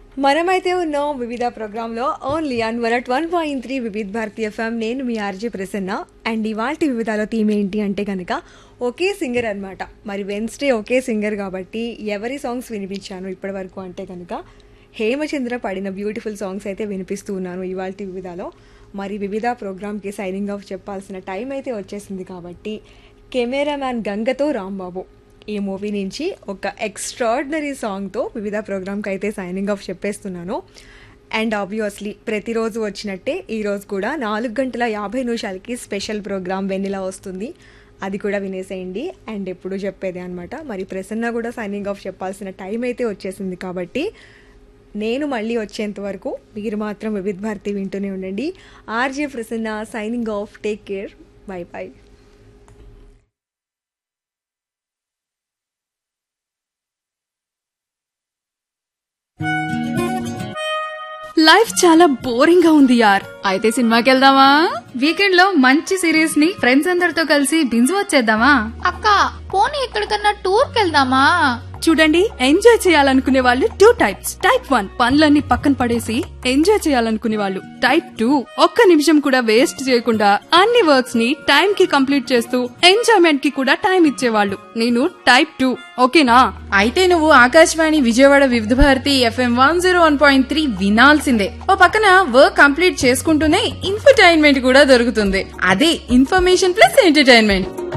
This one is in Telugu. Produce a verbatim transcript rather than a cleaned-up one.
మనమైతే ఉన్నాం వివిధ ప్రోగ్రాంలో only an one at one point three Vividh Bharati FM. నేను మీ ఆర్జే ప్రసన్న. అండ్ ఇవాళ వివిధాలో థీమ్ ఏంటి అంటే కనుక ఒకే సింగర్ అనమాట. మరి వెన్స్డే ఒకే సింగర్ కాబట్టి ఎవరి సాంగ్స్ వినిపించాను ఇప్పటి వరకు అంటే కనుక హేమచంద్ర పాడిన బ్యూటిఫుల్ సాంగ్స్ అయితే వినిపిస్తూ ఉన్నాను ఇవాళ వివిధాలో. మరి వివిధ ప్రోగ్రామ్కి సైనింగ్ ఆఫ్ చెప్పాల్సిన టైం అయితే వచ్చేసింది కాబట్టి కెమెరామ్యాన్ గంగతో రాంబాబు ఈ మూవీ నుంచి ఒక ఎక్స్ట్రాడినరీ సాంగ్తో వివిధ ప్రోగ్రామ్కి అయితే సైనింగ్ ఆఫ్ చెప్పేస్తున్నాను. అండ్ ఆబ్వియస్లీ ప్రతిరోజు వచ్చినట్టే ఈరోజు కూడా నాలుగు గంటల యాభై నిమిషాలకి స్పెషల్ ప్రోగ్రామ్ వెన్నెలా వస్తుంది. అది కూడా వినేసేయండి. అండ్ ఎప్పుడు చెప్పేదే అనమాట. మరి ప్రసన్న కూడా సైనింగ్ ఆఫ్ చెప్పాల్సిన టైం అయితే వచ్చేసింది కాబట్టి నేను మళ్ళీ వచ్చేంత వరకు మీరు మాత్రం వివిధ భారతి వింటూనే ఉండండి. RJ Prasanna signing off. Take care. By by. Life చాలా బోరింగ్ గా ఉంది యార్. అయితే సినిమాకి వెళ్దామా? వీకెండ్ లో మంచి సిరీస్ ని ఫ్రెండ్స్ అందరితో కలిసి బింజ్ వచ్చేద్దామా? అక్క పోనీ ఎక్కడికన్నా టూర్ కెళ్దామా? చూడండి, ఎంజాయ్ చేయాలనుకునే వాళ్ళు టూ టైప్స్. టైప్ వన్ పనులన్నీ పక్కన పడేసి ఎంజాయ్ చేయాలనుకునే వాళ్ళు. టైప్ టూ ఒక్క నిమిషం కూడా వేస్ట్ చేయకుండా అన్ని వర్క్స్ ని టైం కి కంప్లీట్ చేస్తూ ఎంజాయ్మెంట్ కి కూడా టైం ఇచ్చేవాళ్ళు. నేను టైప్ టూ. ఓకేనా? అయితే నువ్వు ఆకాశవాణి విజయవాడ వివిధ Bharati FM one zero one point three వినాల్సిందే. ఓ పక్కన వర్క్ కంప్లీట్ చేసుకుంటూనే ఇన్ఫర్టైన్మెంట్ కూడా దొరుకుతుంది. అదే ఇన్ఫర్మేషన్ ప్లస్ ఎంటర్టైన్మెంట్.